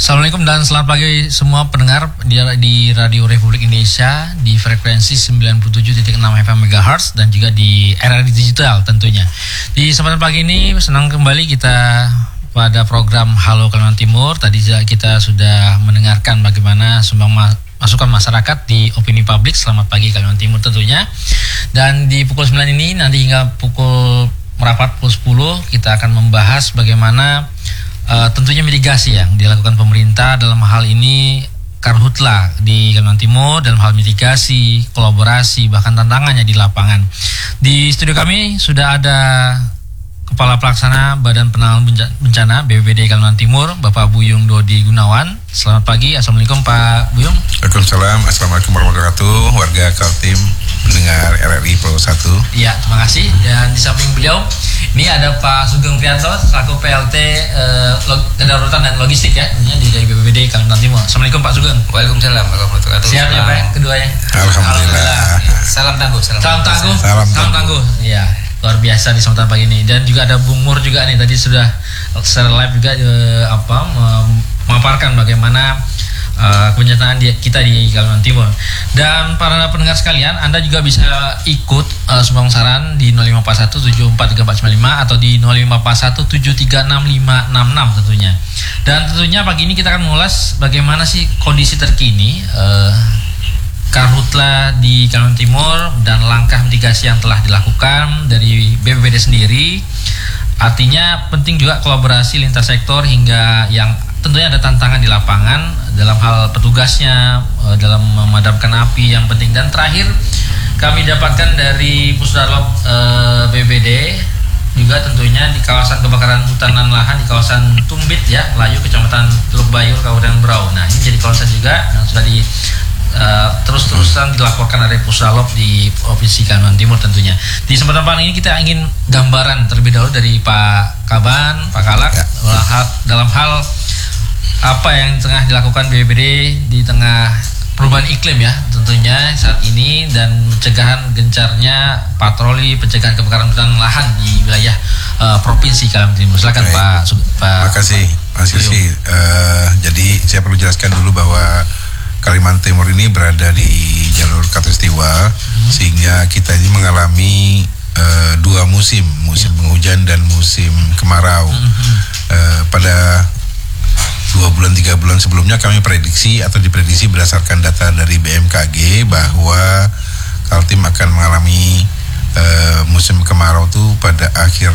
Assalamualaikum dan selamat pagi semua pendengar di Radio Republik Indonesia di frekuensi 97.6 FM MHz dan juga di RRI Digital tentunya. Di kesempatan pagi ini senang kembali kita pada program Halo Kalimantan Timur. Tadi kita sudah mendengarkan bagaimana sumbang masukan masyarakat di opini publik. Selamat pagi Kalimantan Timur tentunya. Dan di pukul 9 ini nanti hingga pukul merapat pukul 10 kita akan membahas bagaimana tentunya mitigasi yang dilakukan pemerintah dalam hal ini Karhutla di Kalimantan Timur dalam hal mitigasi, kolaborasi, bahkan tantangannya di lapangan. Di studio kami sudah ada Kepala Pelaksana Badan Penanggulangan Bencana BPBD Kalimantan Timur, Bapak Buyung Dodi Gunawan. Selamat pagi, Assalamualaikum Pak Buyung. Waalaikumsalam, Assalamualaikum warahmatullahi wabarakatuh, warga Kaltim, pendengar RRI Pro 1. Iya, terima kasih. Dan di samping beliau, ini ada Pak Sugeng Prianto, selaku PLT Kedaruratan dan Logistik ya, dari BPBD Kalimantan Timur. Assalamualaikum Pak Sugeng. Waalaikumsalam warahmatullahi wabarakatuh. Siap ya Pak, keduanya. Alhamdulillah. Salam tangguh. Salam tangguh. Iya, luar biasa di kesempatan pagi ini. Dan juga ada Bung Mur juga nih, tadi sudah secara live juga memaparkan bagaimana kebencanaan kita di Kalimantan Timur. Dan para pendengar sekalian, Anda juga bisa ikut sumbang saran di 0541743495 atau di 0541736566 tentunya. Dan tentunya pagi ini kita akan mengulas bagaimana sih kondisi terkini Karhutla di Kalimantan Timur dan langkah mitigasi yang telah dilakukan dari BPBD sendiri. Artinya penting juga kolaborasi lintas sektor hingga yang tentunya ada tantangan di lapangan dalam hal petugasnya, dalam memadamkan api yang penting. Dan terakhir kami dapatkan dari Pusdalop BPBD juga tentunya di kawasan kebakaran hutan dan lahan di kawasan Tumbit ya, Layu, Kecamatan Teluk Bayur, Kabupaten Berau. Nah ini jadi kawasan juga yang sudah terus-terusan dilaporkan dari Pusdalop di Provinsi Kalimantan Timur tentunya. Di kesempatan pagi ini kita ingin gambaran terlebih dahulu dari Pak Kaban, Pak Kalak ya, dalam hal apa yang tengah dilakukan BPBD di tengah perubahan iklim ya tentunya saat ini dan pencegahan gencarnya patroli pencegahan kebakaran hutan dan lahan di wilayah Provinsi Kalimantan Timur. Silakan Pak. Terima kasih Mas Yusi. Jadi saya perlu jelaskan dulu bahwa Kalimantan Timur ini berada di jalur Katulistiwa, sehingga kita ini mengalami dua musim penghujan dan musim kemarau. Pada 2 bulan 3 bulan sebelumnya kami diprediksi berdasarkan data dari BMKG bahwa Kaltim akan mengalami musim kemarau itu pada akhir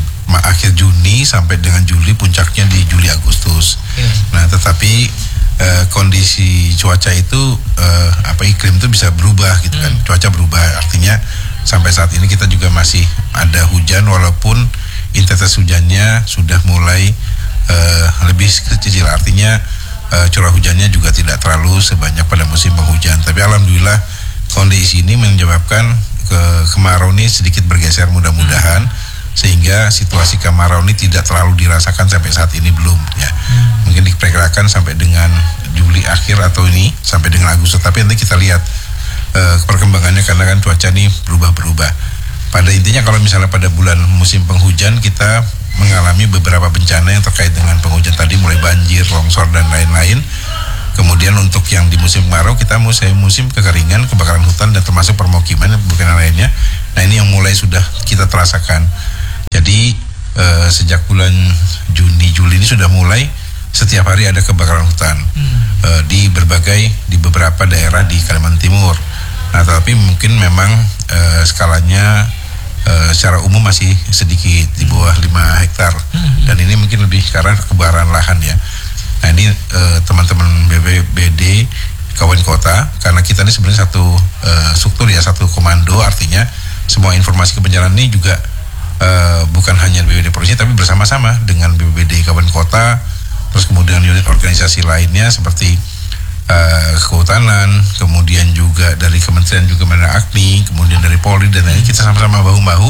Juni sampai dengan Juli, puncaknya di Juli Agustus. Nah, tetapi kondisi cuaca itu iklim itu bisa berubah gitu kan. Cuaca berubah, artinya sampai saat ini kita juga masih ada hujan walaupun intensitas hujannya sudah mulai lebih kecil, artinya curah hujannya juga tidak terlalu sebanyak pada musim penghujan. Tapi alhamdulillah kondisi ini menyebabkan kemarau ini sedikit bergeser mudah-mudahan, sehingga situasi kemarau ini tidak terlalu dirasakan sampai saat ini belum ya. Mungkin diperkirakan sampai dengan Juli akhir atau ini sampai dengan Agustus, tapi nanti kita lihat perkembangannya karena kan cuaca ini berubah-berubah. Pada intinya kalau misalnya pada bulan musim penghujan kita mengalami beberapa bencana yang terkait dengan penghujan tadi, mulai banjir, longsor dan lain-lain. Kemudian untuk yang di musim kemarau kita musim kekeringan, kebakaran hutan dan termasuk permukiman bukan lainnya. Nah ini yang mulai sudah kita terasakan. Jadi sejak bulan Juni-Juli ini sudah mulai setiap hari ada kebakaran hutan di beberapa daerah di Kalimantan Timur. Nah tapi mungkin memang skalanya secara umum masih sedikit di bawah 5 hektar dan ini mungkin lebih karena kebakaran lahan ya. Nah ini teman-teman BPBD kabupaten kota, karena kita ini sebenarnya satu struktur ya, satu komando, artinya semua informasi kebencanaan ini juga bukan hanya BPBD provinsi tapi bersama-sama dengan BPBD kabupaten kota, terus kemudian unit organisasi lainnya seperti kehutanan, kemudian juga dari kementerian juga Agni, kemudian dari Polri dan lain, kita sama-sama bahu-bahu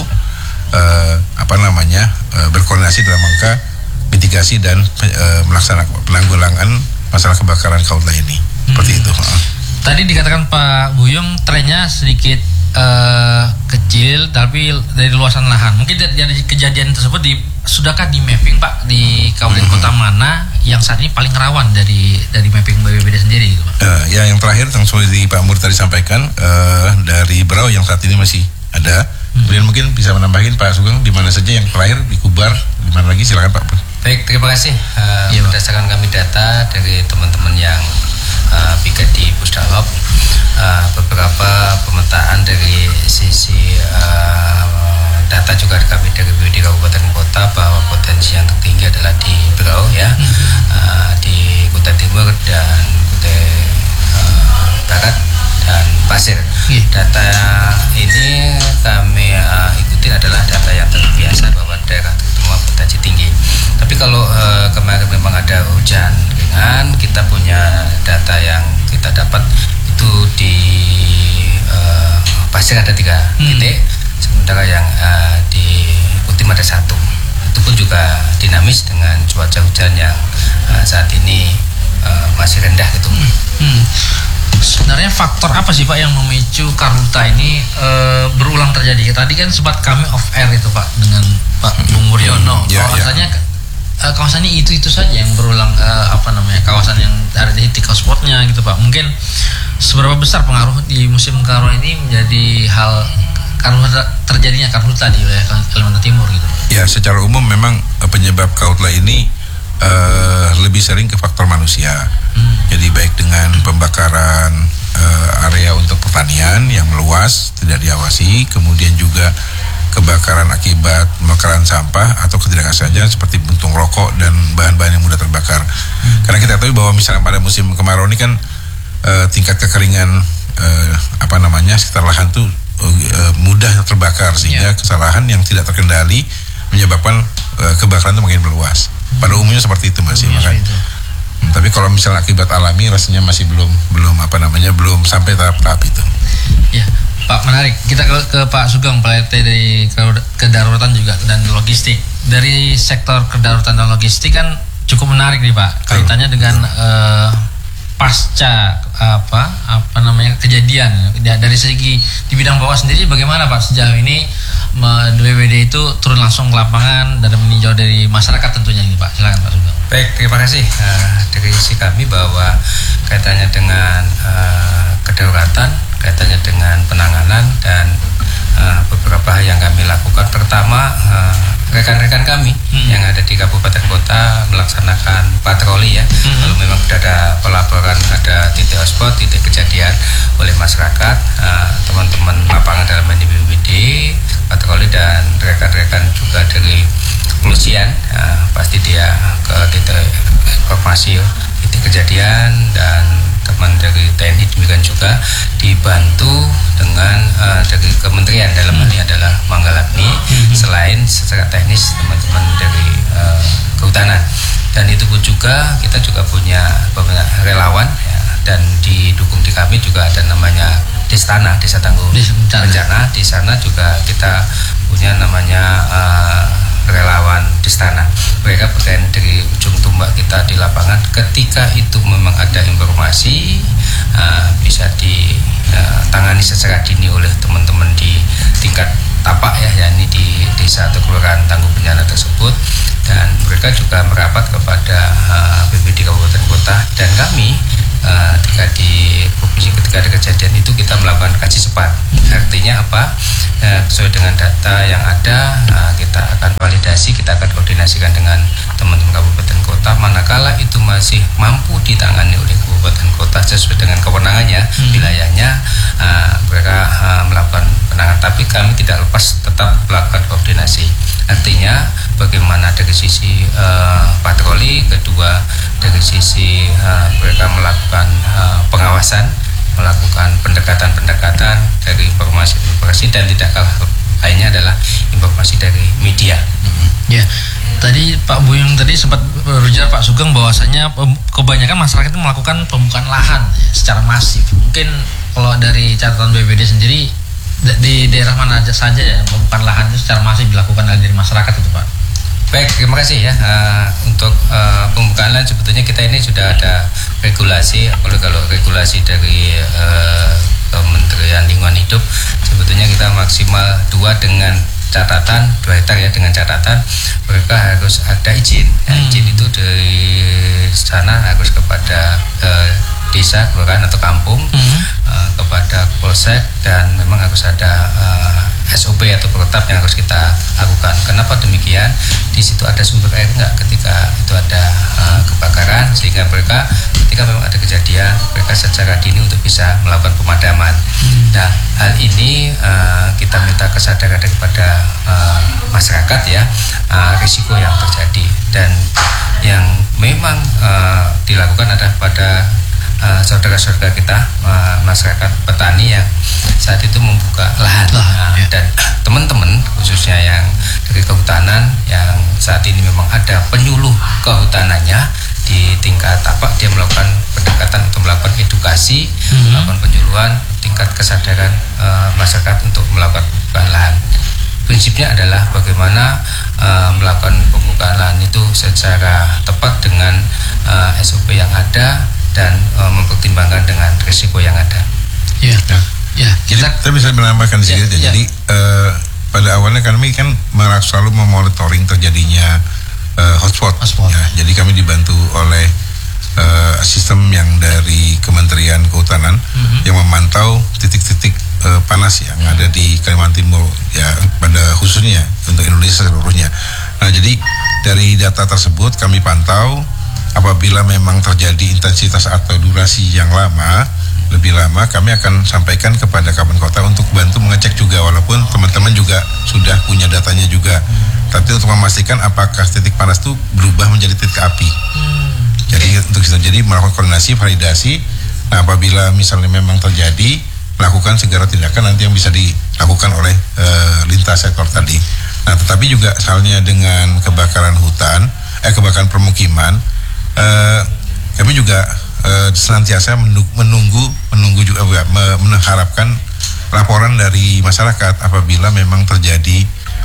berkoordinasi dalam rangka mitigasi dan melaksanakan penanggulangan masalah kebakaran Karhutla ini. Seperti itu. Tadi dikatakan Pak Buyung trennya sedikit kecil tapi dari luasan lahan. Mungkin dari kejadian tersebut sudahkah di mapping Pak di kabupaten kota mana yang saat ini paling rawan dari mapping BPBD sendiri gitu Pak? Ya yang terakhir yang seperti Pak Mur tadi sampaikan, dari Berau yang saat ini masih ada. Kemudian mungkin bisa menambahin Pak Sugeng di mana saja yang terakhir di Kubar, di mana lagi, silakan Pak. Baik, terima kasih. Berdasarkan kami data dari teman-teman yang piket di Pusdalop, beberapa pemetaan dari sisi data juga kami dari BPBD Kabupaten Kota bahwa potensi yang tertinggi adalah di Berau ya, di Kutai Timur dan Kutai Barat dan Pasir. Data ini kami ikutin adalah data yang terbiasa bahwa daerah terutama potensi tinggi. Tapi kalau kemarin memang ada hujan ringan, kita punya data yang kita dapat itu di Pasir ada 3 titik, sementara yang di Kutim ada 1. Itu pun juga dinamis dengan cuaca hujan yang saat ini masih rendah gitu. Sebenarnya faktor apa sih Pak yang memicu karhutla ini berulang terjadi? Tadi kan sempat kami off air itu Pak dengan Pak Bung Muryono. Kawasannya kawasan ini itu saja yang berulang, kawasan yang ada di titik hotspotnya gitu Pak. Mungkin seberapa besar pengaruh di musim kemarau ini menjadi hal terjadinya karhutla di wilayah Kalimantan Timur gitu Pak? Ya, secara umum memang penyebab karhutla ini lebih sering ke faktor manusia. Jadi baik dengan pembakaran area untuk pertanian yang meluas tidak diawasi, kemudian juga kebakaran akibat pembakaran sampah atau ketidakasengajaan seperti puntung rokok dan bahan-bahan yang mudah terbakar. Karena kita tahu bahwa misalnya pada musim kemarau ini kan tingkat kekeringan sekitar lahan tuh mudah terbakar, sehingga kesalahan yang tidak terkendali menyebabkan kebakaran itu makin meluas. Pada umumnya seperti itu masih tapi kalau misalnya akibat alami rasanya masih belum sampai tahap itu. Ya, Pak, menarik. Kita ke Pak Sugeng, PLT dari kedaruratan juga dan logistik. Dari sektor kedaruratan dan logistik kan cukup menarik nih Pak, kaitannya dengan pasca kejadian. Dari segi di bidang bawah sendiri bagaimana Pak sejauh ini BPBD itu turun langsung ke lapangan dan meninjau dari masyarakat tentunya ini Pak. Silakan Pak Sugeng. Baik, terima kasih. Dari sisi kami bahwa kaitannya dengan kedaruratan, kaitannya dengan penanganan dan beberapa hal yang kami lakukan. Pertama, rekan-rekan kami yang ada di kabupaten kota melaksanakan patroli ya. Kalau memang sudah ada pelaporan ada titik hotspot, titik kejadian oleh masyarakat, teman-teman lapangan dalam BPBD patroli dan rekan-rekan juga dari kepolisian pasti dia ke titik informasi titik kejadian, dan teman dari TNI demikian juga dibantu dengan dari kementerian dalam hal ini adalah Manggalapi, selain secara teknis teman-teman dari kehutanan, dan itu pun juga kita juga punya relawan ya, dan didukung di kami juga ada namanya Destana, Desa Tangguh Bencana. Di sana juga kita punya namanya relawan Destana. Mereka bagian dari ujung tombak kita di lapangan. Ketika itu memang ada informasi bisa ditangani secara dini oleh teman-teman di tingkat tapak ya, yakni di desa atau kelurahan Tangguh Bencana tersebut, dan mereka juga merapat kepada BPBD Kabupaten Kota dan kami ketika ada kejadian itu kita melakukan kaji cepat. Artinya apa? Sesuai dengan data yang ada, kita akan validasi, kita akan koordinasikan dengan teman-teman kabupaten kota. Manakala itu masih mampu ditangani oleh kabupaten kota sesuai dengan kewenangannya, wilayahnya, mereka melakukan penanganan. Tapi kami tidak lepas tetap melakukan koordinasi. Artinya bagaimana dari sisi patroli, kedua dari sisi mereka melakukan pengawasan, melakukan pendekatan-pendekatan dari informasi, dan tidak kalah lainnya adalah informasi dari media. Ya, tadi Pak Buyung tadi sempat berujar Pak Sugeng bahwasanya kebanyakan masyarakat itu melakukan pembukaan lahan ya, secara masif. Mungkin kalau dari catatan BPBD sendiri di daerah mana aja saja ya pembukaan lahan itu secara masif dilakukan dari masyarakat itu Pak? Baik, terima kasih ya. Untuk pembukaan lahan sebetulnya kita ini sudah ada regulasi. Kalau regulasi dari Kementerian Lingkungan Hidup sebetulnya kita maksimal 2 dengan catatan 2 hektar ya, dengan catatan mereka harus ada izin. Izin itu dari sana harus kepada desa, kelurahan atau kampung, kepada polsek, dan memang harus ada SOP atau protap yang harus kita lakukan. Kenapa demikian? Di situ ada sumber air enggak ketika itu ada kebakaran, sehingga mereka ketika memang ada kejadian mereka secara dini untuk bisa melakukan pemadaman. Nah, hal ini kita minta kesadaran daripada masyarakat ya, risiko yang terjadi, dan yang memang dilakukan adalah pada saudara-saudara kita, masyarakat petani yang saat itu membuka lahan, dan teman-teman khususnya yang dari kehutanan yang saat ini memang ada penyuluh kehutanannya di tingkat dia melakukan pendekatan untuk melakukan edukasi, melakukan penyuluhan, tingkat kesadaran masyarakat untuk melakukan pembukaan lahan. Prinsipnya adalah bagaimana melakukan pembukaan lahan itu secara tepat dengan SOP yang ada dan mempertimbangkan dengan risiko yang ada. Ya, kita bisa menambahkan sedikit. Jadi pada awalnya kami kan selalu memonitoring terjadinya hotspot. Ya, jadi kami dibantu oleh sistem yang dari Kementerian Kehutanan yang memantau titik-titik panas yang ada di Kalimantan Timur ya, pada khususnya untuk Indonesia seluruhnya. Nah, jadi dari data tersebut kami pantau apabila memang terjadi intensitas atau durasi yang lebih lama, kami akan sampaikan kepada Kabupaten Kota untuk bantu mengecek juga, walaupun teman-teman juga sudah punya datanya juga. Tapi untuk memastikan apakah titik panas itu berubah menjadi titik api. Jadi untuk itu melakukan koordinasi, validasi. Nah, apabila misalnya memang terjadi, melakukan segera tindakan nanti yang bisa dilakukan oleh lintas sektor tadi. Nah, tetapi juga halnya dengan kebakaran hutan, kebakaran permukiman, kami juga senantiasa menunggu juga mengharapkan laporan dari masyarakat apabila memang terjadi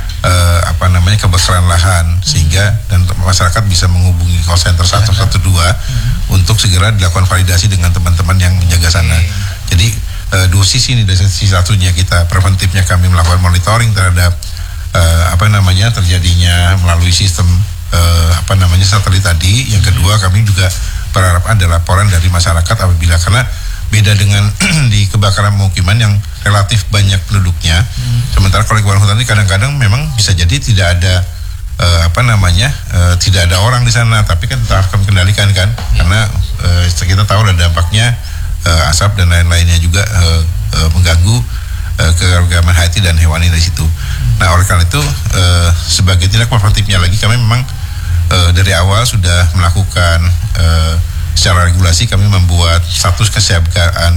kebakaran lahan, sehingga dan masyarakat bisa menghubungi call center 112 untuk segera dilakukan validasi dengan teman-teman yang menjaga sana. Jadi dua sisi ini, dari sisi satunya kita preventifnya kami melakukan monitoring terhadap terjadinya melalui sistem satelit tadi. Yang kedua, kami juga berharap ada laporan dari masyarakat apabila, karena beda dengan di kebakaran pemukiman yang relatif banyak penduduknya. Sementara kalau kebakaran hutan ini kadang-kadang memang bisa jadi tidak ada tidak ada orang di sana, tapi kan tetap kami kendalikan kan, karena kita tahu ada dampaknya asap dan lain-lainnya juga mengganggu keanekaragaman hayati dan hewani dari situ. Nah, oleh karena itu sebagai tindak preventifnya lagi, kami memang dari awal sudah melakukan secara regulasi, kami membuat status kesiapsiagaan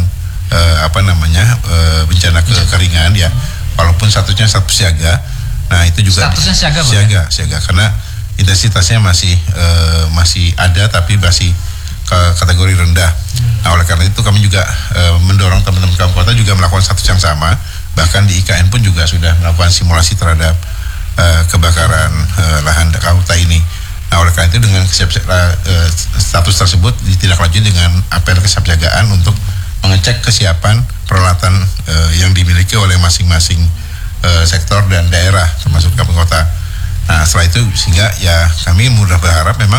bencana kekeringan ya, walaupun statusnya status siaga. Nah, itu juga statusnya siaga karena intensitasnya masih ada tapi masih kategori rendah. Nah, oleh karena itu kami juga mendorong teman-teman kabupaten kota juga melakukan status yang sama. Bahkan di IKN pun juga sudah melakukan simulasi terhadap kebakaran lahan kauta ini. Nah, oleh karena itu dengan status tersebut ditindaklanjuti dengan apel kesiapsiagaan untuk mengecek kesiapan peralatan yang dimiliki oleh masing-masing sektor dan daerah termasuk kabupaten kota. Nah, setelah itu sehingga ya kami mudah berharap memang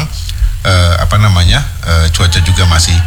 cuaca juga masih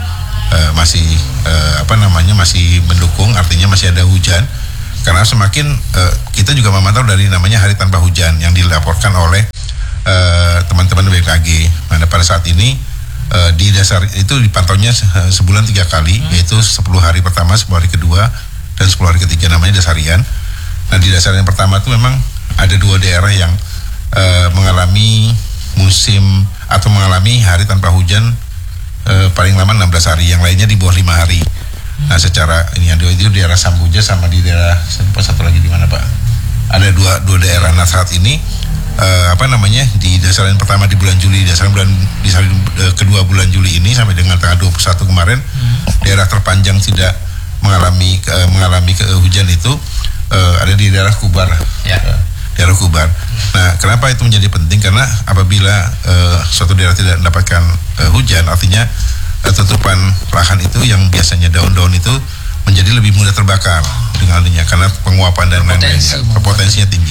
mendukung, artinya masih ada hujan. Karena semakin kita juga memantau dari namanya hari tanpa hujan yang dilaporkan oleh teman-teman BMKG. Nah, pada saat ini di dasar itu dipantaunya sebulan 3 kali, yaitu 10 hari pertama, 10 hari kedua, dan 10 hari ketiga, namanya dasarian. Nah, di dasar yang pertama itu memang ada 2 daerah yang mengalami musim atau mengalami hari tanpa hujan paling lama 16 hari, yang lainnya di bawah 5 hari. Nah, secara ini ada itu daerah Sambuja sama di daerah satu lagi di mana Pak? Ada dua daerah. Nah, saat ini di dasaran pertama di bulan Juli, dasaran kedua bulan Juli ini sampai dengan tanggal 21 kemarin, daerah terpanjang tidak mengalami hujan itu ada di daerah Kubar. Daerah Kubar. Nah, kenapa itu menjadi penting? Karena apabila suatu daerah tidak mendapatkan hujan, artinya tutupan lahan itu yang biasanya daun-daun itu menjadi lebih mudah terbakar dengan adanya, karena penguapan dan lain-lain potensinya tinggi.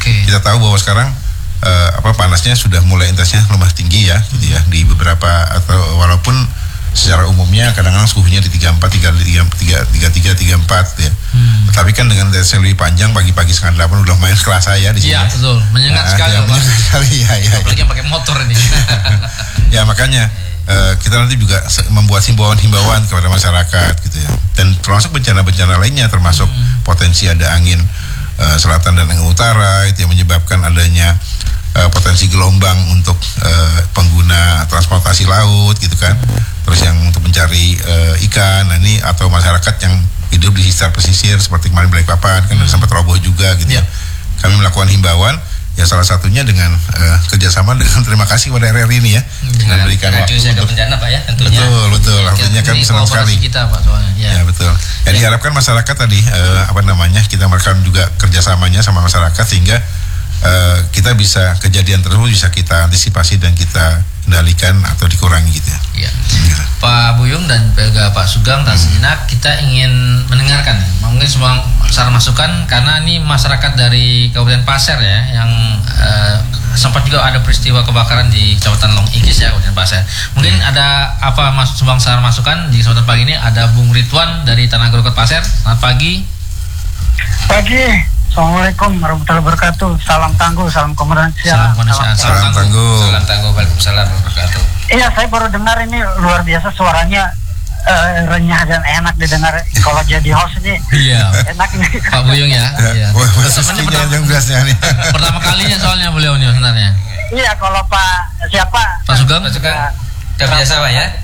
Oke. Kita tahu bahwa sekarang panasnya sudah mulai intensnya lumayan tinggi ya, gitu ya, di beberapa, atau walaupun secara umumnya kadang-kadang suhunya di 34, 33, 34 ya. Tapi kan dengan intensitas lebih panjang, pagi-pagi setengah 8 udah main kerasa ya di sini. Iya, betul. Menyengat sekali, ya, Pak. menyengat sekali ya. Apalagi yang pakai motor ini. Ya makanya kita nanti juga membuat himbauan kepada masyarakat gitu ya. Dan termasuk bencana-bencana lainnya, termasuk potensi ada angin selatan dan angin utara itu yang menyebabkan adanya potensi gelombang untuk pengguna transportasi laut gitu kan. Terus yang untuk mencari ikan, nah ini, atau masyarakat yang hidup di sekitar pesisir seperti kemarin Balikpapan kan sempat roboh juga gitu ya. Kami melakukan himbauan ya, salah satunya dengan kerjasama dengan, terima kasih kepada RRI ini ya, dengan berikan waktu untuk bencana Pak ya tentunya. Betul, artinya kami senang sekali. Kita Pak soalnya. Ya betul. Ya diharapkan masyarakat tadi kita melakukan juga kerjasamanya sama masyarakat sehingga kita bisa, kejadian tersebut bisa kita antisipasi dan kita kendalikan atau dikurangi gitu ya. Iya. Pak Buyung dan juga Pak Sugeng dan sejenak kita ingin mendengarkan mungkin semua saran masukan, karena ini masyarakat dari Kabupaten Pasir ya yang sempat juga ada peristiwa kebakaran di Kecamatan Long Igis ya, Kabupaten Pasir. Mungkin ada apa sumbang saran masukan di kesempatan pagi ini? Ada Bung Ridwan dari Tanah Grogol Pasir. Selamat pagi. Pagi. Assalamualaikum warahmatullahi wabarakatuh. Salam tangguh, salam kemanusiaan. Salam tangguh. Salam tangguh. Waalaikumsalam warahmatullahi wabarakatuh. Iya, saya baru dengar ini luar biasa suaranya, renyah dan enak didengar. Kalau jadi host ini Iya. enak nih. Pak Buyung ya. Iya. Pertama kalinya soalnya beliau nih sebenarnya. Iya, kalau Pak Pak Sugeng? Udah biasa Pak ya.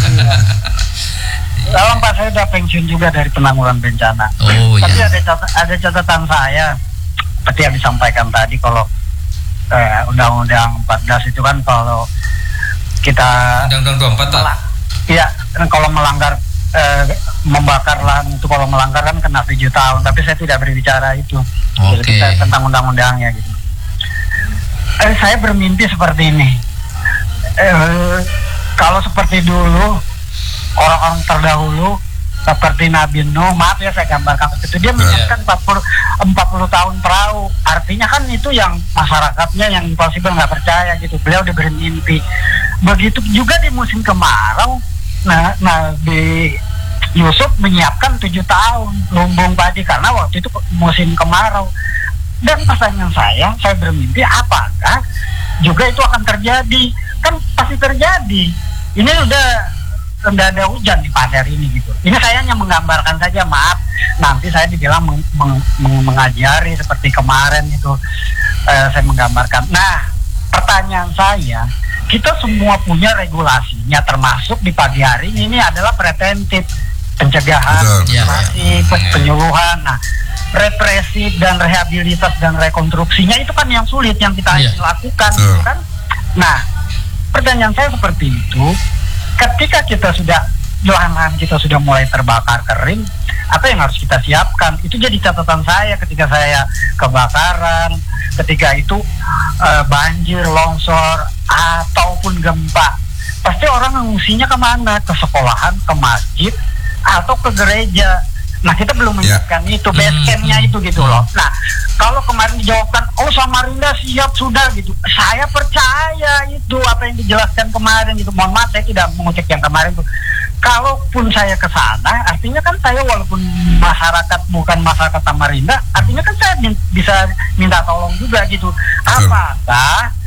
Salam Pak, saya udah pensiun juga dari penanggulangan bencana. Oh Tapi iya. ada catatan saya, seperti yang disampaikan tadi, kalau Undang-Undang 14 itu kan kalau kita Undang-Undang 24 Pak. Iya, kalau melanggar membakar lahan itu, kalau melanggar kan kena 7 tahun. Tapi saya tidak berbicara itu. Oke. Jadi tentang undang-undangnya gitu. Saya bermimpi seperti ini. Kalau seperti dulu orang-orang terdahulu seperti Nabi Nuh, maaf ya saya gambarkan itu, dia menyiapkan 40 tahun perahu. Artinya kan itu yang masyarakatnya yang impossible nggak percaya gitu. Beliau diberi mimpi. Begitu juga di musim kemarau. Nah, Nabi Yusuf menyiapkan 7 tahun lumbung padi karena waktu itu musim kemarau. Dan pertanyaan saya bermimpi apakah juga itu akan terjadi? Kan pasti terjadi. Ini udah ada hujan di Pasir ini gitu. Ini saya hanya menggambarkan saja, maaf nanti saya dibilang mengajari seperti kemarin itu, saya menggambarkan. Nah, pertanyaan saya, kita semua punya regulasinya, termasuk di pagi hari ini adalah preventif, pencegahan, penyuluhan. Nah, represif dan rehabilitas dan rekonstruksinya itu kan yang sulit, yang kita harus lakukan, gitu kan? Nah, pertanyaan saya seperti itu. Ketika kita lahan-lahan kita sudah mulai terbakar kering, apa yang harus kita siapkan? Itu jadi catatan saya ketika saya kebakaran, ketika itu banjir, longsor, ataupun gempa. Pasti orang mengungsinya kemana? Ke sekolahan, ke masjid, atau ke gereja. Nah, kita belum menyiapkan itu, base camp-nya itu gitu loh. Nah, kalau kemarin dijawabkan, oh Samarinda siap sudah gitu, saya percaya itu apa yang dijelaskan kemarin gitu. Mohon maaf, saya tidak mengutip yang kemarin tuh. Kalaupun saya ke sana, artinya kan saya walaupun masyarakat bukan masyarakat Samarinda, artinya kan saya bisa minta tolong juga gitu. Apakah